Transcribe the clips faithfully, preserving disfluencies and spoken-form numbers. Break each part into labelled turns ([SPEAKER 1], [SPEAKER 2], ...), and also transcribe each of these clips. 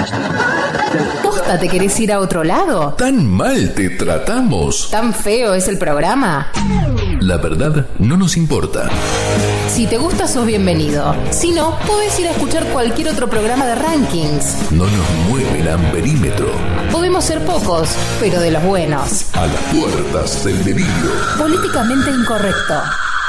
[SPEAKER 1] ¿Posta te querés ir a otro lado?
[SPEAKER 2] ¿Tan mal te tratamos?
[SPEAKER 1] ¿Tan feo es el programa?
[SPEAKER 2] La verdad no nos importa.
[SPEAKER 1] Si te gusta, sos bienvenido. Si no, podés ir a escuchar cualquier otro programa de rankings.
[SPEAKER 2] No nos mueve el amperímetro.
[SPEAKER 1] Podemos ser pocos, pero de los buenos.
[SPEAKER 2] A las puertas del delirio.
[SPEAKER 1] Políticamente incorrecto.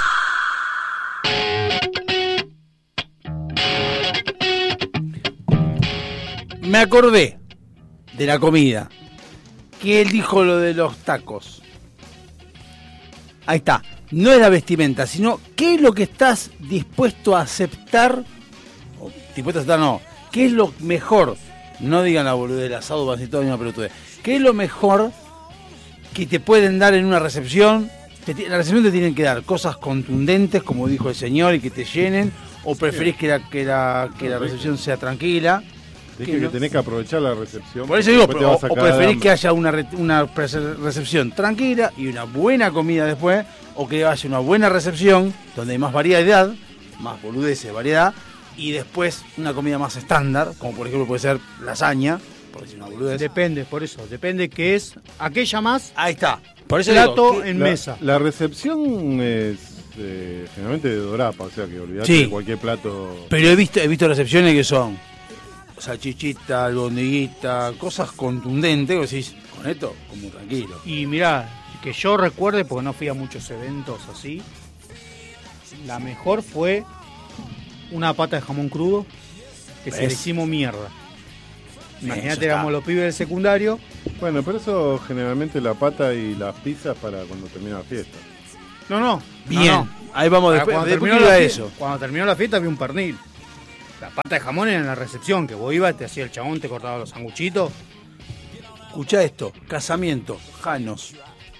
[SPEAKER 3] Me acordé de la comida, que él dijo lo de los tacos. Ahí está, no es la vestimenta, sino qué es lo que estás dispuesto a aceptar, o dispuesto a aceptar no, qué es lo mejor, no digan la boludez del asado, van a decir todo una pelotudez, qué es lo mejor que te pueden dar en una recepción. Te, en la recepción te tienen que dar cosas contundentes, como dijo el señor, y que te llenen, o preferís que la, que la, que la recepción sea tranquila.
[SPEAKER 4] Dije que, que tenés que aprovechar la recepción.
[SPEAKER 3] Por eso digo, o, o preferís que haya una, re, una recepción tranquila y una buena comida después, o que haya una buena recepción donde hay más variedad, más boludeces, variedad, y después una comida más estándar, como por ejemplo puede ser lasaña, por decir una boludez.
[SPEAKER 5] Depende, por eso, depende qué es, aquella más.
[SPEAKER 3] Ahí está. Por eso
[SPEAKER 5] plato
[SPEAKER 3] digo,
[SPEAKER 5] en
[SPEAKER 4] la,
[SPEAKER 5] mesa.
[SPEAKER 4] La recepción es eh, generalmente de dorapa, o sea que olvidate
[SPEAKER 3] sí,
[SPEAKER 4] de cualquier plato.
[SPEAKER 3] Pero he visto, he visto recepciones que son salchichita, albondiguita, cosas contundentes, que decís, con esto, como tranquilo.
[SPEAKER 5] Y mirá, que yo recuerde, porque no fui a muchos eventos así, la mejor fue una pata de jamón crudo, que ¿ves? Se le hicimos mierda. Imagínate, éramos los pibes del secundario.
[SPEAKER 4] Bueno, pero eso generalmente la pata y las pizzas para cuando termina la fiesta.
[SPEAKER 5] No, no.
[SPEAKER 3] Bien,
[SPEAKER 5] no, no.
[SPEAKER 3] Ahí vamos después.
[SPEAKER 5] Cuando,
[SPEAKER 3] después
[SPEAKER 5] terminó la
[SPEAKER 3] eso.
[SPEAKER 5] Fiesta, cuando terminó la fiesta había un pernil. La pata de jamón era en la recepción, que vos ibas, te hacía el chabón, te cortaba los sanguchitos.
[SPEAKER 3] Escuchá esto, casamiento, Janos.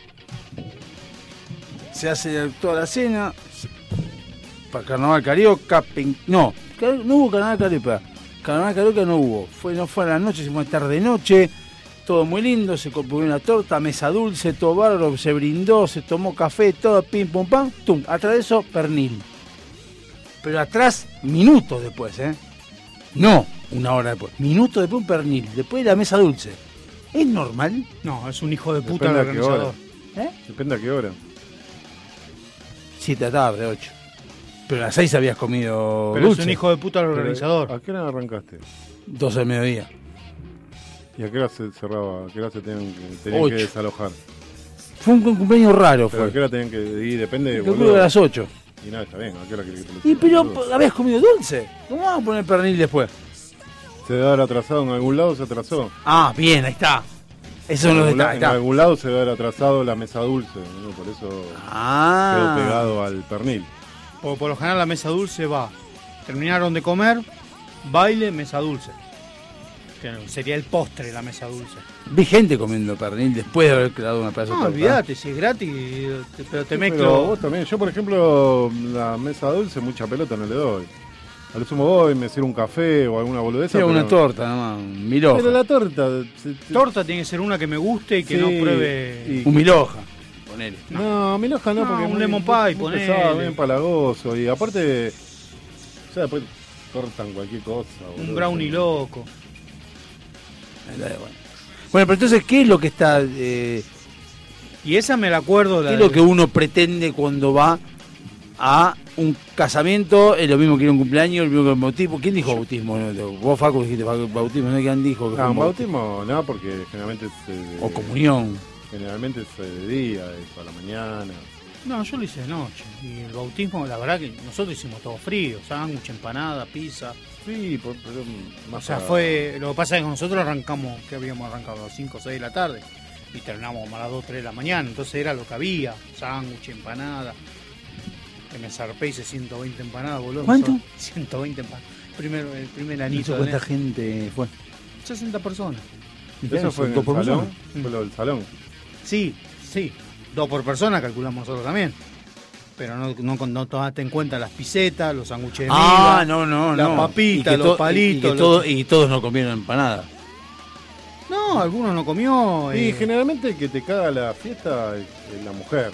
[SPEAKER 3] Se hace toda la cena, para Carnaval Carioca, pen... no, no hubo Carnaval Carioca, Carnaval Carioca no hubo, fue, no fue a la noche, fue tarde noche, todo muy lindo, se compró una torta, mesa dulce, todo bárbaro, se brindó, se tomó café, todo pim pum pam, tum, atrás de eso, pernil. Pero atrás, minutos después, ¿eh? No una hora después, minutos después un pernil, después de la mesa dulce. ¿Es normal?
[SPEAKER 5] No, es un hijo de puta
[SPEAKER 4] el
[SPEAKER 5] organizador.
[SPEAKER 4] ¿Eh? Depende a qué hora.
[SPEAKER 3] Siete de la tarde, ocho. Pero a las seis habías comido
[SPEAKER 5] Pero
[SPEAKER 3] dulce.
[SPEAKER 5] es un hijo de puta el organizador.
[SPEAKER 4] ¿A qué hora arrancaste?
[SPEAKER 3] doce del mediodía.
[SPEAKER 4] ¿Y a qué hora se cerraba? ¿A qué hora se tenían, tenían que desalojar?
[SPEAKER 3] Fue un cumpleaños raro,
[SPEAKER 4] pero
[SPEAKER 3] fue.
[SPEAKER 4] ¿a qué hora tenían que ir? Depende de
[SPEAKER 3] Yo creo que a las ocho.
[SPEAKER 4] Y nada, está bien, ¿a qué hora querés que te lo
[SPEAKER 3] Y pero
[SPEAKER 4] boludo?
[SPEAKER 3] habías comido dulce. ¿Cómo vas a poner pernil después?
[SPEAKER 4] Se debe haber atrasado en algún lado, se atrasó.
[SPEAKER 3] Ah, bien, ahí está. Eso son los
[SPEAKER 4] En,
[SPEAKER 3] detalles.
[SPEAKER 4] en algún lado se debe haber atrasado la mesa dulce, ¿no? Por eso
[SPEAKER 3] ah.
[SPEAKER 4] quedó pegado al pernil.
[SPEAKER 5] Por, por lo general la mesa dulce va, terminaron de comer, baile, mesa dulce. Que sería el postre la mesa dulce.
[SPEAKER 3] Vi gente comiendo pernil después de haber creado una pedazo
[SPEAKER 5] no,
[SPEAKER 3] de torta.
[SPEAKER 5] olvídate, si es gratis, te, pero te
[SPEAKER 4] Sí,
[SPEAKER 5] mezclo.
[SPEAKER 4] pero vos también, yo por ejemplo, la mesa dulce mucha pelota no le doy. A lo sumo voy, me sirvo un café o alguna boludeza.
[SPEAKER 3] Sí,
[SPEAKER 4] pero...
[SPEAKER 3] una torta nada más, un mil hojas.
[SPEAKER 4] Pero la torta... Se, se...
[SPEAKER 5] Torta tiene que ser una que me guste y que
[SPEAKER 4] sí,
[SPEAKER 5] no pruebe...
[SPEAKER 4] Y...
[SPEAKER 3] Un mil hojas, ponele.
[SPEAKER 4] No, mil hojas no,
[SPEAKER 5] no,
[SPEAKER 4] porque...
[SPEAKER 5] un
[SPEAKER 4] muy,
[SPEAKER 5] lemon pie,
[SPEAKER 4] muy
[SPEAKER 5] ponele.
[SPEAKER 4] pesado, muy empalagoso. Y aparte, o sea, después cortan cualquier cosa.
[SPEAKER 5] Un
[SPEAKER 4] boludo.
[SPEAKER 5] brownie loco.
[SPEAKER 3] Bueno. bueno, pero entonces, ¿qué es lo que está... Eh,
[SPEAKER 5] y esa me la acuerdo.
[SPEAKER 3] ¿Qué
[SPEAKER 5] la
[SPEAKER 3] es lo
[SPEAKER 5] de...
[SPEAKER 3] que uno pretende cuando va a un casamiento? Es lo mismo que ir a un cumpleaños, el mismo que el bautismo. ¿Quién dijo bautismo? Vos, Facu, dijiste bautismo, ¿no? ¿Quién dijo? Que
[SPEAKER 4] Ah, un
[SPEAKER 3] bautismo?
[SPEAKER 4] bautismo no, porque generalmente se...
[SPEAKER 3] O comunión.
[SPEAKER 4] Generalmente es de día, eso, a la mañana.
[SPEAKER 5] No, yo lo hice de noche. Y el bautismo, la verdad que nosotros hicimos todo frío. Sándwich, empanada, pizza.
[SPEAKER 4] Sí, por, pero más
[SPEAKER 5] O sea,
[SPEAKER 4] a...
[SPEAKER 5] fue... Lo que pasa es que nosotros arrancamos, que habíamos arrancado a las cinco o seis de la tarde. Y terminamos a las dos o tres de la mañana. Entonces era lo que había. Sándwich, empanada. Que me zarpé, hice ciento veinte empanadas, boludo.
[SPEAKER 3] ¿Cuánto?
[SPEAKER 5] ciento veinte empanadas. Primero, el primer anito.
[SPEAKER 3] ¿Cuánta gente fue?
[SPEAKER 5] sesenta personas.
[SPEAKER 4] ¿Eso fue en el salón? ¿Fue lo del salón?
[SPEAKER 5] Sí, sí. Dos por persona calculamos nosotros también. Pero no, no, no tomaste en cuenta las pisetas, los sándwiches de miga,
[SPEAKER 3] Ah, no, no,
[SPEAKER 5] la
[SPEAKER 3] no.
[SPEAKER 5] papita,
[SPEAKER 3] Y que
[SPEAKER 5] los
[SPEAKER 3] to-
[SPEAKER 5] palitos.
[SPEAKER 3] Y, que
[SPEAKER 5] los-
[SPEAKER 3] todo- y todos no comieron empanada.
[SPEAKER 5] No, algunos no comió.
[SPEAKER 4] Y
[SPEAKER 5] eh.
[SPEAKER 4] generalmente el que te caga la fiesta es, es la mujer.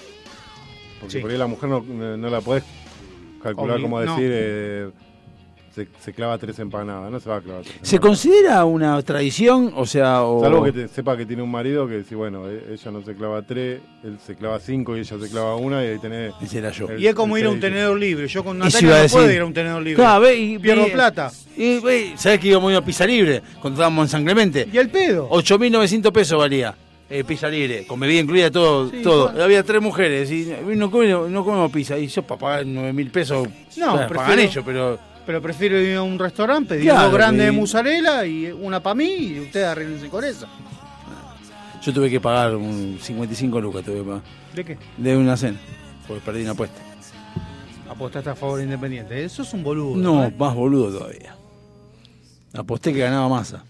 [SPEAKER 4] Porque
[SPEAKER 5] Sí.
[SPEAKER 4] por ahí la mujer no, no, no la podés calcular,
[SPEAKER 5] Obli-
[SPEAKER 4] como
[SPEAKER 5] no.
[SPEAKER 4] decir, eh, se, se clava tres empanadas, no se va a clavar tres
[SPEAKER 3] ¿Se
[SPEAKER 4] empanadas.
[SPEAKER 3] considera una tradición? O sea, o...
[SPEAKER 4] Salvo que te, sepa que tiene un marido que dice, bueno, eh, ella no se clava tres, él se clava cinco y ella se clava una y ahí tenés...
[SPEAKER 3] Ese era yo.
[SPEAKER 4] el-
[SPEAKER 5] Y es como
[SPEAKER 4] el
[SPEAKER 5] ir a un
[SPEAKER 4] ceviche.
[SPEAKER 5] tenedor libre. Yo con
[SPEAKER 3] Eso
[SPEAKER 5] Natalia
[SPEAKER 3] iba a
[SPEAKER 5] no puedo
[SPEAKER 3] decir.
[SPEAKER 5] ir a un tenedor libre.
[SPEAKER 3] Claro, ve, y,
[SPEAKER 5] Pierdo
[SPEAKER 3] y-
[SPEAKER 5] plata.
[SPEAKER 3] Y, ve, ¿sabés que íbamos a pizza libre? Cuando estábamos en San Clemente.
[SPEAKER 5] ¿Y el pedo?
[SPEAKER 3] ocho mil novecientos pesos valía. Eh, pizza libre, con bebida incluida, todo.
[SPEAKER 5] Sí,
[SPEAKER 3] todo.
[SPEAKER 5] bueno.
[SPEAKER 3] Había tres mujeres y no comemos, no comemos pizza. Y yo para pagar nueve mil pesos,
[SPEAKER 5] No,
[SPEAKER 3] bueno,
[SPEAKER 5] prefiero-
[SPEAKER 3] pagan ellos, pero...
[SPEAKER 5] Pero prefiero ir a un restaurante, pedir
[SPEAKER 3] Claro,
[SPEAKER 5] dos grandes de
[SPEAKER 3] y-
[SPEAKER 5] mozzarella y una para mí y ustedes arreglense con eso.
[SPEAKER 3] Yo tuve que pagar un cincuenta y cinco lucas, tuve que pagar.
[SPEAKER 5] ¿De qué?
[SPEAKER 3] De una cena, porque perdí una apuesta.
[SPEAKER 5] Apostaste a favor de Independiente. Eso es un boludo.
[SPEAKER 3] No,
[SPEAKER 5] ¿eh?
[SPEAKER 3] más boludo todavía. Aposté que ganaba Massa.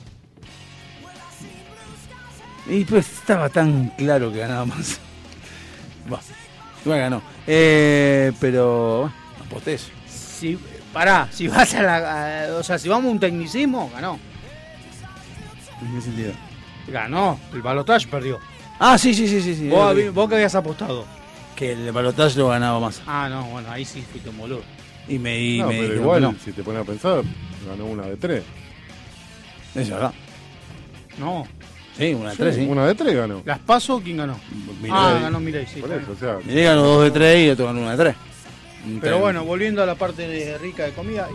[SPEAKER 3] Y pues estaba tan claro que ganaba Massa. Bah, igual ganó. Eh, pero bueno, aposté eso.
[SPEAKER 5] Si, pará, si vas a la. a- o sea, si vamos a un tecnicismo, ganó.
[SPEAKER 3] ¿En qué sentido?
[SPEAKER 5] Ganó. El balotage perdió.
[SPEAKER 3] Ah, sí, sí, sí, sí. sí.
[SPEAKER 5] ¿Vos,
[SPEAKER 3] Eh,
[SPEAKER 5] habi- vos que habías apostado?
[SPEAKER 3] Que el balotaje lo ganaba Massa.
[SPEAKER 5] Ah, no, bueno, ahí sí fuiste un boludo.
[SPEAKER 3] Y me, y
[SPEAKER 4] No,
[SPEAKER 3] me
[SPEAKER 4] pero
[SPEAKER 3] dijeron
[SPEAKER 4] igual,
[SPEAKER 3] que no.
[SPEAKER 4] si te pones a pensar, ganó una de tres.
[SPEAKER 3] Es verdad.
[SPEAKER 5] No.
[SPEAKER 3] Sí, una de tres, sí.
[SPEAKER 4] Una de tres ganó.
[SPEAKER 5] ¿Las paso quién ganó?
[SPEAKER 3] Milei.
[SPEAKER 5] Ah, ganó Milei, sí.
[SPEAKER 4] Por
[SPEAKER 5] está
[SPEAKER 4] eso,
[SPEAKER 5] bien.
[SPEAKER 4] o sea,
[SPEAKER 3] Milei ganó dos de tres y otro ganó una de tres.
[SPEAKER 5] Pero bueno, volviendo a la parte de rica de comida.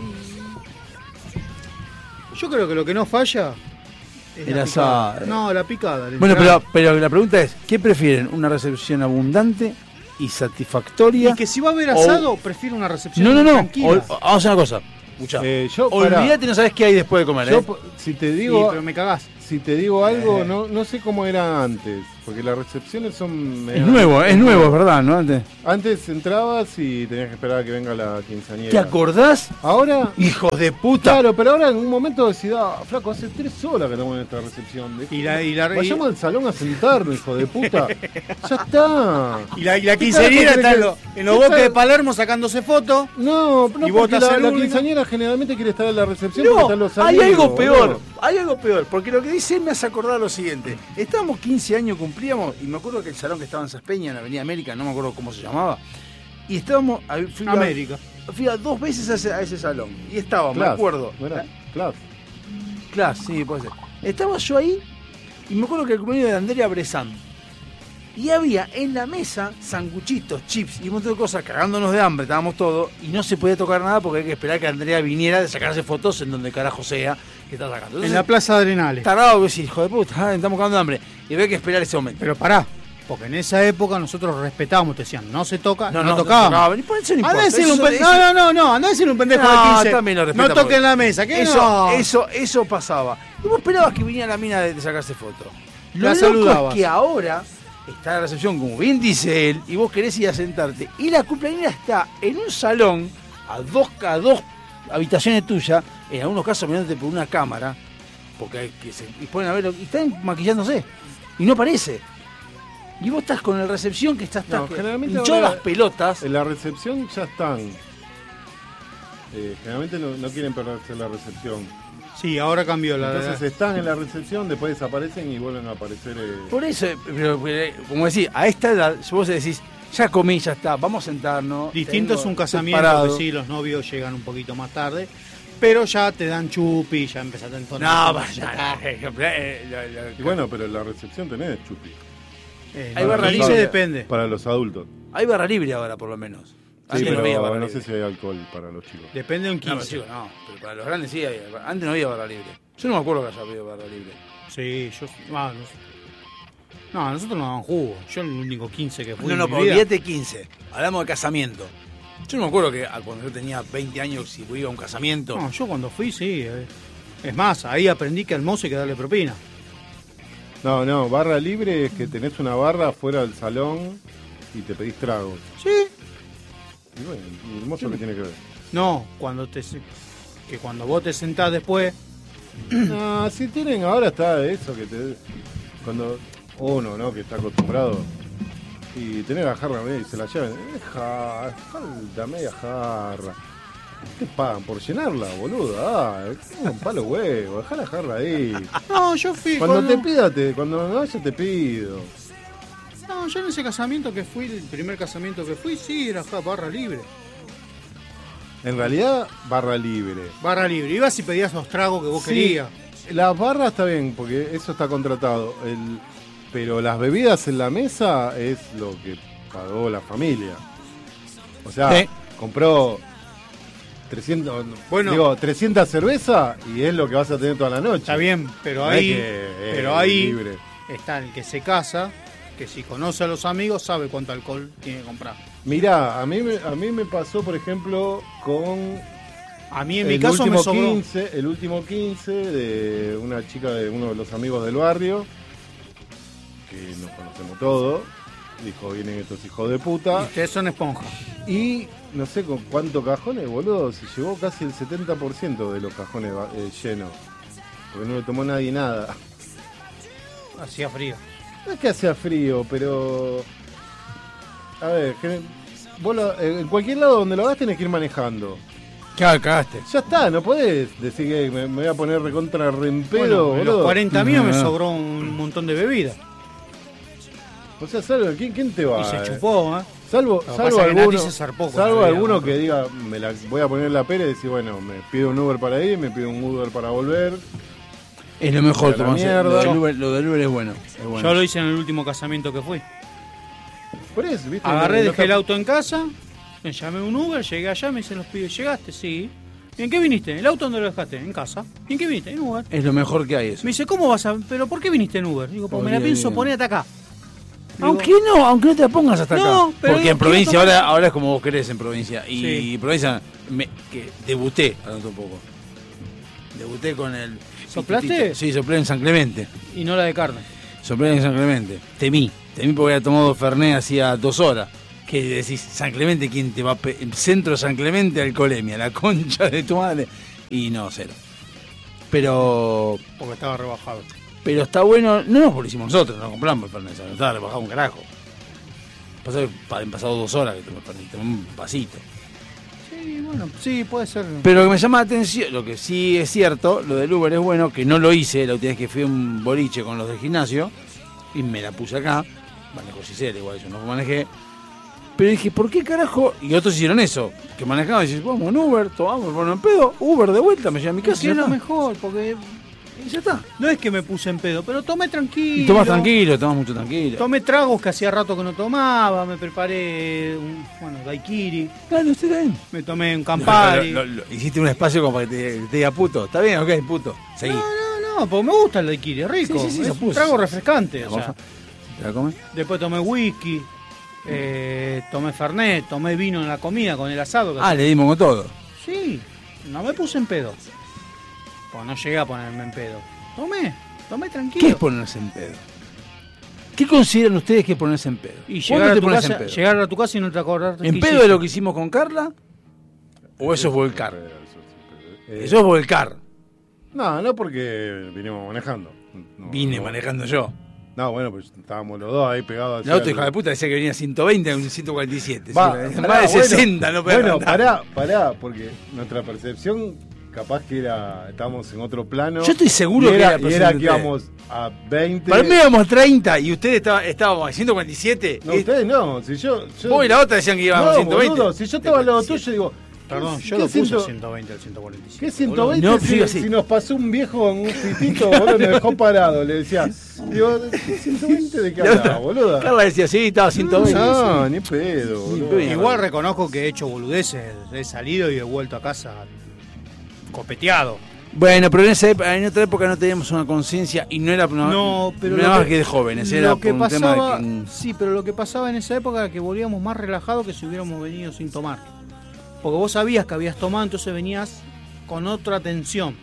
[SPEAKER 5] y- Yo creo que lo que no falla. Es
[SPEAKER 3] El
[SPEAKER 5] la picada.
[SPEAKER 3] asado.
[SPEAKER 5] No, la picada. la
[SPEAKER 3] Bueno,
[SPEAKER 5] entrada.
[SPEAKER 3] pero, pero la pregunta es, ¿qué prefieren? ¿Una recepción abundante y satisfactoria?
[SPEAKER 5] Y que si va a haber
[SPEAKER 3] o-
[SPEAKER 5] asado, prefiero una recepción
[SPEAKER 3] No, no, no.
[SPEAKER 5] tranquila.
[SPEAKER 3] Ol- vamos a hacer una cosa. Escuchá.
[SPEAKER 4] eh, yo, pará,
[SPEAKER 3] Olvídate, no sabes qué hay después de comer,
[SPEAKER 4] yo
[SPEAKER 3] ¿eh?
[SPEAKER 4] po- si te
[SPEAKER 5] Sí,
[SPEAKER 4] digo,
[SPEAKER 5] pero me cagás.
[SPEAKER 4] si te digo algo,
[SPEAKER 3] Eh.
[SPEAKER 4] no, no sé cómo era antes, porque las recepciones son...
[SPEAKER 3] Es nuevo, es nuevo, es verdad, ¿no? Antes.
[SPEAKER 4] Antes entrabas y tenías que esperar a que venga la quinceañera.
[SPEAKER 3] ¿Te acordás?
[SPEAKER 4] Ahora...
[SPEAKER 3] Hijos de puta.
[SPEAKER 4] Claro, pero ahora en un momento decís, ah, flaco, hace tres horas que estamos en esta recepción. Dejé-
[SPEAKER 5] Y la- y la-
[SPEAKER 4] Vayamos al salón a sentarnos, hijo de puta. Ya está.
[SPEAKER 5] Y la, y la
[SPEAKER 4] ¿Qué
[SPEAKER 5] quinceañera
[SPEAKER 4] carajo
[SPEAKER 5] está en,
[SPEAKER 4] querés
[SPEAKER 5] lo-
[SPEAKER 4] que-
[SPEAKER 5] en los
[SPEAKER 4] ¿Qué
[SPEAKER 5] bosques de
[SPEAKER 4] tal?
[SPEAKER 5] Palermo sacándose fotos.
[SPEAKER 4] No, no,
[SPEAKER 5] ¿Y vos
[SPEAKER 4] porque
[SPEAKER 5] estás
[SPEAKER 4] la,
[SPEAKER 5] el
[SPEAKER 4] la
[SPEAKER 5] único?
[SPEAKER 4] quinceañera generalmente quiere estar en la recepción porque
[SPEAKER 3] No,
[SPEAKER 4] están los
[SPEAKER 3] hay
[SPEAKER 4] amigos,
[SPEAKER 3] algo peor,
[SPEAKER 4] boludo.
[SPEAKER 3] hay algo peor, porque lo que dice él me hace acordar lo siguiente. Estábamos quince años, cumplíamos, y me acuerdo que el salón que estaba en Saspeña, en la Avenida América, no me acuerdo cómo se llamaba, y estábamos, a- fui a-
[SPEAKER 5] América.
[SPEAKER 3] fui a dos veces a ese, a ese salón, y estaba, me
[SPEAKER 4] Class,
[SPEAKER 3] acuerdo,
[SPEAKER 4] ¿no era? Class.
[SPEAKER 3] Claro, sí, puede ser. Estaba yo ahí, y me acuerdo que el cumpleaños de Andrea Bressan, y había en la mesa sanguchitos, chips y un montón de cosas, cagándonos de hambre, estábamos todos, y no se podía tocar nada porque hay que esperar que Andrea viniera de sacarse fotos en donde carajo sea que está sacando. Entonces,
[SPEAKER 5] En la Plaza de Arenales.
[SPEAKER 3] tarado, que decís, hijo de puta, ah, estamos cagando de hambre. Y había que esperar ese momento.
[SPEAKER 5] Pero pará, porque en esa época nosotros respetábamos, te decían, no se toca, no,
[SPEAKER 3] no
[SPEAKER 5] tocábamos.
[SPEAKER 3] tocaba. Y por eso no
[SPEAKER 5] Andá a
[SPEAKER 3] importa,
[SPEAKER 5] decirle un
[SPEAKER 3] eso-
[SPEAKER 5] pen-
[SPEAKER 3] eso-
[SPEAKER 5] No, no, no, no, andá a decirle un pendejo
[SPEAKER 3] No,
[SPEAKER 5] de quince.
[SPEAKER 3] también lo
[SPEAKER 5] No
[SPEAKER 3] respeta
[SPEAKER 5] toquen
[SPEAKER 3] porque-
[SPEAKER 5] la mesa, ¿qué
[SPEAKER 3] Eso,
[SPEAKER 5] no?
[SPEAKER 3] eso, eso pasaba. Y vos esperabas que viniera la mina de, de sacarse fotos. Lo
[SPEAKER 5] La
[SPEAKER 3] loco
[SPEAKER 5] saludabas.
[SPEAKER 3] es que ahora está la recepción, como bien dice él, y vos querés ir a sentarte. Y la cumpleañera está en un salón, a dos, a dos habitaciones tuyas, en algunos casos mirándote por una cámara, porque hay que se y ponen a verlo, y están maquillándose. Y no aparece. Y vos estás con el recepción que estás
[SPEAKER 4] No,
[SPEAKER 3] que
[SPEAKER 4] generalmente
[SPEAKER 3] hinchó
[SPEAKER 4] ahora-
[SPEAKER 3] las pelotas.
[SPEAKER 4] En la recepción ya están. Eh, generalmente no, no quieren perderse la recepción.
[SPEAKER 5] Sí, ahora cambió la
[SPEAKER 4] Entonces están en la recepción, después desaparecen y vuelven a aparecer. eh,
[SPEAKER 3] Por eso, pero, pero, como decís, a esta edad, si vos decís, ya comí, ya está, vamos a sentarnos.
[SPEAKER 5] Distinto
[SPEAKER 3] tengo-
[SPEAKER 5] es un
[SPEAKER 3] estoy
[SPEAKER 5] casamiento,
[SPEAKER 3] parado.
[SPEAKER 5] que sí, los novios llegan un poquito más tarde, pero ya te dan chupi, ya empezás a entonar.
[SPEAKER 3] No,
[SPEAKER 5] como,
[SPEAKER 3] vaya,
[SPEAKER 5] ya está.
[SPEAKER 3] eh, la- la-
[SPEAKER 4] Y bueno, pero en la recepción tenés chupi.
[SPEAKER 5] Eh,
[SPEAKER 3] Hay
[SPEAKER 5] no,
[SPEAKER 3] barra
[SPEAKER 5] quince
[SPEAKER 3] libre.
[SPEAKER 5] depende.
[SPEAKER 4] Para los adultos.
[SPEAKER 3] hay barra libre ahora, por lo menos.
[SPEAKER 4] Sí,
[SPEAKER 3] Antes no había
[SPEAKER 4] pero
[SPEAKER 3] barra
[SPEAKER 4] no
[SPEAKER 3] libre.
[SPEAKER 4] sé si hay alcohol para los chicos.
[SPEAKER 5] Depende de un
[SPEAKER 3] No, pero,
[SPEAKER 5] quince.
[SPEAKER 3] chicos, no, pero para los grandes sí, había- antes no había barra libre. Yo no me acuerdo que haya habido barra libre.
[SPEAKER 5] Sí, yo. Ah, no, no, nosotros no daban jugo. Yo el único quince que fui.
[SPEAKER 3] No,
[SPEAKER 5] en
[SPEAKER 3] no,
[SPEAKER 5] mi
[SPEAKER 3] pero
[SPEAKER 5] vida-
[SPEAKER 3] olvídate quince. Hablamos de casamiento. Yo no me acuerdo que ah, cuando yo tenía veinte años, si iba a un casamiento.
[SPEAKER 5] No, yo cuando fui, sí. eh. Es más, ahí aprendí que al mozo hay que darle propina.
[SPEAKER 4] No, no, barra libre es que tenés una barra afuera del salón y te pedís tragos.
[SPEAKER 5] Sí.
[SPEAKER 4] Y bueno, ¿y el mozo qué tiene que ver?
[SPEAKER 5] No, cuando te. se- Que cuando vos te sentás después.
[SPEAKER 4] No, si tienen, ahora está eso que te. Cuando uno, ¿no? Que está acostumbrado. Y tenés la jarra media y se la llevan. Deja, falta media jarra. ¿Qué pagan por llenarla, boludo? Ah, es un palo huevo, dejá la jarra ahí.
[SPEAKER 5] No, yo fui.
[SPEAKER 4] Cuando te pida, te, cuando no vaya te pido.
[SPEAKER 5] No, yo en ese casamiento que fui, el primer casamiento que fui, sí, era ja, barra libre.
[SPEAKER 4] En realidad, barra libre.
[SPEAKER 5] Barra libre. Ibas y pedías los tragos que vos
[SPEAKER 4] Sí,
[SPEAKER 5] querías.
[SPEAKER 4] las barras está bien, porque eso está contratado. El, pero las bebidas en la mesa es lo que pagó la familia. O sea,
[SPEAKER 3] Sí.
[SPEAKER 4] compró trescientos,
[SPEAKER 5] Bueno.
[SPEAKER 4] digo, trescientas cervezas y es lo que vas a tener toda la noche.
[SPEAKER 5] Está bien, pero
[SPEAKER 4] No es
[SPEAKER 5] ahí,
[SPEAKER 4] que, eh,
[SPEAKER 5] pero ahí
[SPEAKER 4] libre.
[SPEAKER 5] está el que se casa, que si conoce a los amigos sabe cuánto alcohol tiene que comprar.
[SPEAKER 4] Mirá, a mí, me, a mí me pasó, por ejemplo, con
[SPEAKER 5] A mí en mi
[SPEAKER 4] el
[SPEAKER 5] caso me
[SPEAKER 4] último
[SPEAKER 5] sobró.
[SPEAKER 4] quince, el último quince de una chica de uno de los amigos del barrio, que nos conocemos todos, dijo, vienen estos hijos de
[SPEAKER 5] Y
[SPEAKER 4] puta,
[SPEAKER 5] ustedes son esponja.
[SPEAKER 4] y no sé con cuántos cajones, boludo, se llevó casi el setenta por ciento de los cajones eh, llenos, porque no le tomó nadie nada.
[SPEAKER 5] Hacía frío.
[SPEAKER 4] No es que hacía frío, pero... A ver, gen- vos lo- en cualquier lado donde lo hagas tenés que ir manejando.
[SPEAKER 3] Claro, cagaste.
[SPEAKER 4] Ya está, no podés decir que me, me voy a poner recontra rempedo,
[SPEAKER 5] Bueno, en
[SPEAKER 4] boludo.
[SPEAKER 5] los cuarenta míos me
[SPEAKER 3] No.
[SPEAKER 5] sobró un montón de bebida.
[SPEAKER 4] O sea, salvo, ¿quién, quién te va?
[SPEAKER 5] Y se
[SPEAKER 4] eh?
[SPEAKER 5] chupó, ¿eh?
[SPEAKER 4] Salvo,
[SPEAKER 5] que
[SPEAKER 4] salvo
[SPEAKER 5] pasa es que Nati
[SPEAKER 4] alguno,
[SPEAKER 5] se zarpó con
[SPEAKER 4] salvo
[SPEAKER 5] la bebida,
[SPEAKER 4] alguno
[SPEAKER 5] ¿no?
[SPEAKER 4] que diga, me la voy a poner en la pera y decir, bueno, me pido un Uber para ir, me pido un Uber para volver.
[SPEAKER 3] Es lo mejor,
[SPEAKER 4] De la
[SPEAKER 3] tomarse-
[SPEAKER 4] mierda.
[SPEAKER 3] Lo del Uber, lo del Uber es bueno. Es bueno.
[SPEAKER 5] Yo lo hice en el último casamiento que fui.
[SPEAKER 4] Por eso, ¿viste?
[SPEAKER 5] Agarré,
[SPEAKER 4] No- no
[SPEAKER 5] dejé el
[SPEAKER 4] te-
[SPEAKER 5] auto en casa, me llamé un Uber, llegué allá, me dicen los pibes, ¿llegaste? Sí. ¿Y en qué viniste? ¿El auto dónde lo dejaste? En casa. ¿Y en qué viniste? En Uber.
[SPEAKER 3] Es lo mejor que hay eso.
[SPEAKER 5] Me dice, ¿cómo vas a...? ¿Pero por qué viniste en Uber? Digo, pues me la
[SPEAKER 3] Podría
[SPEAKER 5] pienso
[SPEAKER 3] bien.
[SPEAKER 5] poner hasta acá. Digo,
[SPEAKER 3] Aunque no, aunque no te la pongas hasta
[SPEAKER 5] No,
[SPEAKER 3] acá.
[SPEAKER 5] pero
[SPEAKER 3] Porque
[SPEAKER 5] digo,
[SPEAKER 3] en provincia
[SPEAKER 5] quiero tomar-
[SPEAKER 3] ahora, ahora es como vos querés en provincia. Y
[SPEAKER 5] Sí.
[SPEAKER 3] provincia, me, que debuté, hablando un poco. Debuté con el...
[SPEAKER 5] ¿Soplaste?
[SPEAKER 3] Sí, soplé en San Clemente.
[SPEAKER 5] Y no la de carne.
[SPEAKER 3] Soplé en San Clemente. Temí. Temí porque había tomado Fernet hacía dos horas. Que decís, San Clemente, ¿quién te va a... pe- Centro San Clemente, alcoholemia, la concha de tu madre. Y no, cero. Pero...
[SPEAKER 5] Porque estaba rebajado.
[SPEAKER 3] Pero está bueno, no nos lo hicimos nosotros, no compramos el Fernet, no estaba rebajado un carajo. Pasa que pa- han pasado dos horas que tomé Fernet, tomé un pasito.
[SPEAKER 5] Sí, bueno, sí, puede ser.
[SPEAKER 3] Pero lo que me llama la atención, lo que sí es cierto, lo del Uber es bueno, que no lo hice la última vez que fui a un boliche con los del gimnasio, y me la puse acá, manejo Gisela, igual yo no manejé. Pero dije, ¿por qué carajo? Y otros hicieron eso, que manejaban y dices, vamos en Uber, tomamos, bueno, en pedo, Uber de vuelta, me lleva a mi casa y
[SPEAKER 5] Que
[SPEAKER 3] ya
[SPEAKER 5] es lo
[SPEAKER 3] está.
[SPEAKER 5] mejor, porque
[SPEAKER 3] Y ya está.
[SPEAKER 5] no es que me puse en pedo, pero tomé tranquilo.
[SPEAKER 3] Y tomás tranquilo, tomás mucho tranquilo.
[SPEAKER 5] Tomé tragos que hacía rato que no tomaba, me preparé un, bueno, daiquiri,
[SPEAKER 3] Claro, usted también.
[SPEAKER 5] me tomé un Campari.
[SPEAKER 3] Lo- lo- lo- hiciste un espacio como para que te, te diga puto. Está bien, ok, puto. Seguí.
[SPEAKER 5] No, no, no, porque me gusta el daiquiri, es rico.
[SPEAKER 3] Sí, sí, sí,
[SPEAKER 5] es
[SPEAKER 3] se
[SPEAKER 5] un
[SPEAKER 3] puso.
[SPEAKER 5] trago refrescante.
[SPEAKER 3] ¿La
[SPEAKER 5] o sea.
[SPEAKER 3] mofa? ¿Te la comes?
[SPEAKER 5] Después tomé whisky, eh, tomé fernet, tomé vino en la comida con el asado. que
[SPEAKER 3] Ah, le dimos con todo.
[SPEAKER 5] Sí, no me puse en pedo. Pues no llegué a ponerme en pedo. Tomé, tomé tranquilo.
[SPEAKER 3] ¿Qué es ponerse en pedo? ¿Qué consideran ustedes que es ponerse en pedo?
[SPEAKER 5] Y
[SPEAKER 3] ¿Cuándo
[SPEAKER 5] llegar a,
[SPEAKER 3] te
[SPEAKER 5] tu
[SPEAKER 3] pones
[SPEAKER 5] casa,
[SPEAKER 3] en pedo?
[SPEAKER 5] llegar a tu casa y no te acordás.
[SPEAKER 3] ¿En pedo de lo que hicimos con Carla? ¿O eso es volcar?
[SPEAKER 4] Eh,
[SPEAKER 3] Eso es volcar.
[SPEAKER 4] No, no porque vinimos manejando. No,
[SPEAKER 3] Vine
[SPEAKER 4] no.
[SPEAKER 3] manejando yo.
[SPEAKER 4] No, bueno, pues estábamos los dos ahí pegados.
[SPEAKER 3] La otra hija de puta decía que venía ciento veinte, un ciento cuarenta y siete.
[SPEAKER 4] Va,
[SPEAKER 3] Sí,
[SPEAKER 4] pará,
[SPEAKER 3] más de
[SPEAKER 4] bueno,
[SPEAKER 3] sesenta, no podía
[SPEAKER 4] Bueno,
[SPEAKER 3] andar.
[SPEAKER 4] pará, pará, porque nuestra percepción capaz que era, estábamos en otro plano.
[SPEAKER 3] Yo estoy seguro
[SPEAKER 4] y
[SPEAKER 3] que
[SPEAKER 4] era,
[SPEAKER 3] era
[SPEAKER 4] y era
[SPEAKER 3] percepción
[SPEAKER 4] que
[SPEAKER 3] de
[SPEAKER 4] íbamos a veinte.
[SPEAKER 3] Para mí íbamos treinta y ustedes estaba- estábamos a ciento cuarenta y siete.
[SPEAKER 4] No,
[SPEAKER 3] y
[SPEAKER 4] ustedes no, si yo... yo
[SPEAKER 3] vos y la otra decían que íbamos a
[SPEAKER 4] no,
[SPEAKER 3] ciento veinte.
[SPEAKER 4] boludo, si yo estaba al lado tuyo, digo...
[SPEAKER 5] Perdón,
[SPEAKER 4] ¿qué-
[SPEAKER 5] yo
[SPEAKER 4] qué
[SPEAKER 5] lo puse
[SPEAKER 4] ciento-
[SPEAKER 5] a ciento veinte al ciento cuarenta y siete.
[SPEAKER 4] ¿Qué ciento veinte?
[SPEAKER 3] No,
[SPEAKER 4] si,
[SPEAKER 3] sí, así.
[SPEAKER 4] si nos pasó un viejo en un fitito, boludo, nos dejó parado, le decía. Digo, ¿qué ciento veinte de qué
[SPEAKER 3] La otra-
[SPEAKER 4] hablaba, boludo?
[SPEAKER 3] Carla decía, sí, estaba a ciento veinte.
[SPEAKER 4] No, ni pedo,
[SPEAKER 3] Ni
[SPEAKER 4] boludo.
[SPEAKER 3] pedo.
[SPEAKER 5] Igual reconozco que he hecho boludeces, he salido y he vuelto a casa copeteado.
[SPEAKER 3] Bueno, pero en, esa época, en otra época no teníamos una conciencia y no era, no,
[SPEAKER 5] No, pero
[SPEAKER 3] no era
[SPEAKER 5] lo
[SPEAKER 3] más que de jóvenes, era
[SPEAKER 5] lo que
[SPEAKER 3] por un tema
[SPEAKER 5] pasaba,
[SPEAKER 3] de que...
[SPEAKER 5] sí, pero lo que pasaba en esa época era que volvíamos más relajados que si hubiéramos venido sin tomar. Porque vos sabías que habías tomado, entonces venías con otra tensión.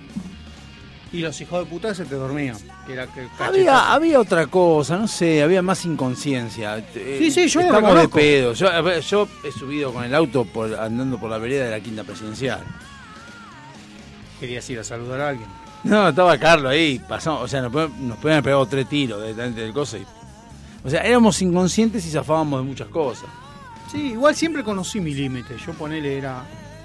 [SPEAKER 5] Y los hijos de puta se te dormían. Que era que
[SPEAKER 3] Había, había otra cosa, no sé, había más inconsciencia.
[SPEAKER 5] Sí, sí, yo lo
[SPEAKER 3] Estamos de
[SPEAKER 5] reconozco.
[SPEAKER 3] pedo. Yo, a ver, yo he subido con el auto por, andando por la vereda de la Quinta Presidencial.
[SPEAKER 5] Querías ir a saludar a alguien.
[SPEAKER 3] No, estaba Carlos ahí, pasamos, o sea, nos, podían- nos podían haber pegado tres tiros directamente del coso. y- o sea, éramos inconscientes y zafábamos de muchas cosas.
[SPEAKER 5] Sí, igual siempre conocí mi límite. Yo ponele era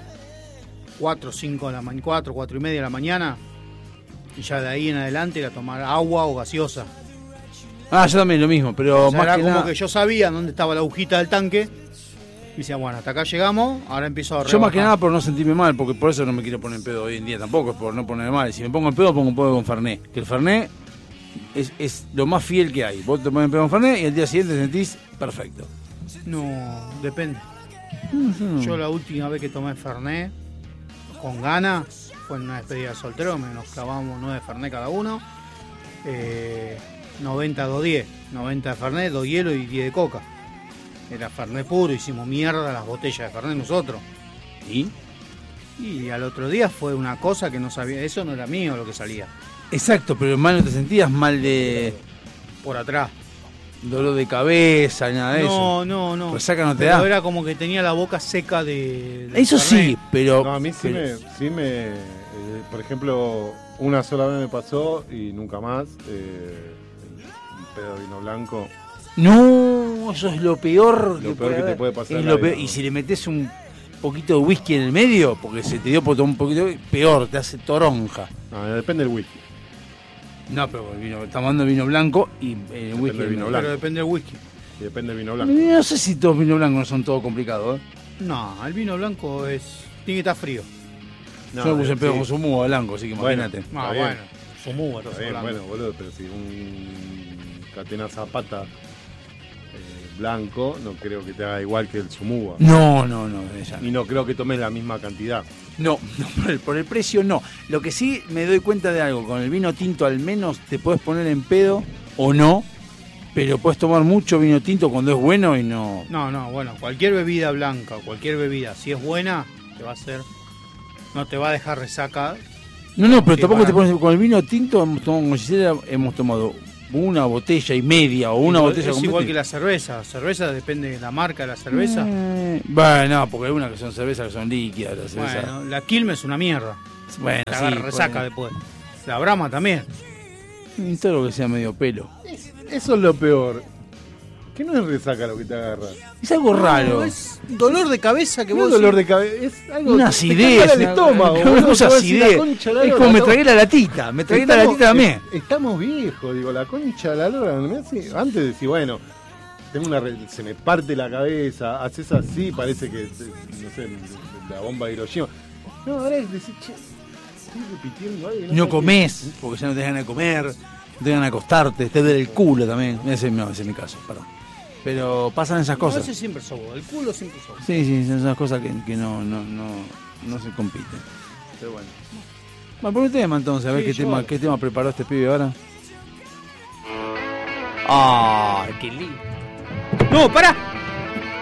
[SPEAKER 5] cuatro, cinco de la mañana, cuatro, cuatro y media de la mañana. Y ya de ahí en adelante era tomar agua o gaseosa.
[SPEAKER 3] Ah, yo también lo mismo, pero
[SPEAKER 5] O sea,
[SPEAKER 3] más
[SPEAKER 5] era
[SPEAKER 3] que
[SPEAKER 5] como
[SPEAKER 3] nada-
[SPEAKER 5] que yo sabía dónde estaba la agujita del tanque Y decía, bueno, hasta acá llegamos, ahora empiezo a rebajar.
[SPEAKER 3] Yo más que nada por no sentirme mal, porque por eso no me quiero poner en pedo hoy en día tampoco, es por no ponerme mal. Si me pongo en pedo, pongo un poco con Fernet. Que el Fernet es, es lo más fiel que hay. Vos te pones en pedo con Fernet y al día siguiente te sentís perfecto.
[SPEAKER 5] No, depende.
[SPEAKER 3] Uh-huh.
[SPEAKER 5] Yo la última vez que tomé Fernet, con ganas, fue en una despedida de soltero, me nos clavamos nueve Fernet cada uno. Eh, noventa, dos diez. noventa de Fernet, dos hielo y diez de coca. Era Fernet puro, hicimos mierda las botellas de Fernet nosotros.
[SPEAKER 3] ¿Y?
[SPEAKER 5] Y al otro día fue una cosa que no sabía, eso no era mío lo que salía.
[SPEAKER 3] Exacto, pero mal no te sentías, mal de
[SPEAKER 5] Por atrás.
[SPEAKER 3] dolor de cabeza, nada de eso.
[SPEAKER 5] No, no, no.
[SPEAKER 3] Resaca no te
[SPEAKER 5] Pero
[SPEAKER 3] da.
[SPEAKER 5] era como que tenía la boca seca de... de
[SPEAKER 3] Eso
[SPEAKER 5] Fernet.
[SPEAKER 3] sí, pero...
[SPEAKER 4] No, a mí sí
[SPEAKER 3] pero-
[SPEAKER 4] me, sí me eh, por ejemplo, una sola vez me pasó y nunca más, eh, el pedo de vino blanco.
[SPEAKER 3] No, eso es lo peor,
[SPEAKER 4] Lo peor que te
[SPEAKER 3] haber.
[SPEAKER 4] puede pasar
[SPEAKER 3] Es
[SPEAKER 4] en
[SPEAKER 3] lo
[SPEAKER 4] la vida,
[SPEAKER 3] peor.
[SPEAKER 4] ¿no?
[SPEAKER 3] Y si le metes un poquito de whisky en el medio, porque se te dio por tomar un poquito, peor, te hace toronja.
[SPEAKER 4] No, depende del whisky.
[SPEAKER 3] No, pero el vino, estamos hablando de vino blanco y eh, el whisky.
[SPEAKER 4] del vino
[SPEAKER 3] no.
[SPEAKER 4] blanco.
[SPEAKER 5] Pero depende del whisky.
[SPEAKER 4] Y depende del vino blanco.
[SPEAKER 3] No sé si todos vinos blancos no son todo complicados, ¿eh?
[SPEAKER 5] No, el vino blanco es tiene que estar frío.
[SPEAKER 4] No,
[SPEAKER 3] Yo me puse en pedo
[SPEAKER 4] sí.
[SPEAKER 3] con su mugo blanco, así que
[SPEAKER 4] Bueno.
[SPEAKER 3] imagínate.
[SPEAKER 5] Ah,
[SPEAKER 4] bien.
[SPEAKER 5] bueno. Somú,
[SPEAKER 4] Está bien, bueno, boludo, pero si un catena zapata eh, blanco, no creo que te haga igual que el Sumuba.
[SPEAKER 3] No, no, no, ella no.
[SPEAKER 4] Y no creo que tomes la misma cantidad.
[SPEAKER 3] No, no, por el, por el precio no. Lo que sí me doy cuenta de algo, con el vino tinto al menos te puedes poner en pedo o no, pero puedes tomar mucho vino tinto cuando es bueno y no...
[SPEAKER 5] No, no, bueno, cualquier bebida blanca, cualquier bebida, si es buena, te va a hacer, no te va a dejar resaca.
[SPEAKER 3] No, no, pero
[SPEAKER 5] Sí,
[SPEAKER 3] tampoco
[SPEAKER 5] para
[SPEAKER 3] te
[SPEAKER 5] mí.
[SPEAKER 3] pones... Con el vino tinto, hemos tomado, como Gisela, hemos tomado una botella y media o una
[SPEAKER 5] Igual-
[SPEAKER 3] botella
[SPEAKER 5] es
[SPEAKER 3] completa.
[SPEAKER 5] igual que la cerveza, cerveza depende de la marca de la cerveza.
[SPEAKER 3] Eh, bueno, no, porque hay unas que son cervezas que son líquidas, la cerveza...
[SPEAKER 5] Bueno, la Quilmes es una mierda,
[SPEAKER 3] Bueno,
[SPEAKER 5] te
[SPEAKER 3] sí,
[SPEAKER 5] agarra resaca
[SPEAKER 3] puede-
[SPEAKER 5] después. La Brahma también.
[SPEAKER 3] Y todo lo que sea medio pelo.
[SPEAKER 4] Eso es lo peor. Que no es resaca lo que te agarra.
[SPEAKER 3] Es algo raro.
[SPEAKER 5] No, es dolor de cabeza que
[SPEAKER 4] No
[SPEAKER 5] vos
[SPEAKER 4] es dolor
[SPEAKER 5] decís,
[SPEAKER 4] de cabeza, es algo
[SPEAKER 3] Una
[SPEAKER 4] te
[SPEAKER 3] acidez.
[SPEAKER 4] cala el
[SPEAKER 3] una-
[SPEAKER 4] estómago.
[SPEAKER 3] Una
[SPEAKER 4] boludo,
[SPEAKER 3] cosa
[SPEAKER 4] te voy a decir, la
[SPEAKER 3] acidez.
[SPEAKER 4] concha de la
[SPEAKER 3] Es
[SPEAKER 4] lora,
[SPEAKER 3] como me
[SPEAKER 4] no-
[SPEAKER 3] tragué la latita. Me tragué la
[SPEAKER 4] Estamos-
[SPEAKER 3] latita también.
[SPEAKER 4] Estamos viejos, digo, la concha de la lora. me hace- Antes de decir, bueno, tengo una re- se me parte la cabeza, haces así, parece que, no sé, la bomba de Hiroshima. No, ahora es decir, che, estoy repitiendo algo. y
[SPEAKER 3] No
[SPEAKER 4] sé
[SPEAKER 3] comés, porque ya no te dan a comer, no te dan a acostarte, te duele el culo también. Ese, no, ese es mi caso, perdón. Pero pasan esas
[SPEAKER 5] no,
[SPEAKER 3] cosas.
[SPEAKER 5] ese siempre sos vos, el culo siempre sos vos.
[SPEAKER 3] Sí, sí, son esas cosas que, que no, no, no, no se compiten. Pero bueno. Bueno, por un tema entonces, a ver
[SPEAKER 5] Sí,
[SPEAKER 3] qué
[SPEAKER 5] yo-
[SPEAKER 3] tema, qué tema preparó este pibe ahora.
[SPEAKER 5] ¡Ay, qué lindo! ¡No, pará!